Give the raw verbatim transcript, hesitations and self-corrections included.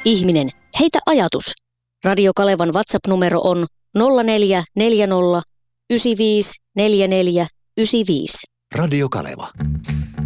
ihminen, heitä ajatus. Radio Kalevan WhatsApp-numero on nolla neljä neljä nolla yhdeksän viisi neljä neljä yhdeksän viisi. Radio Kaleva.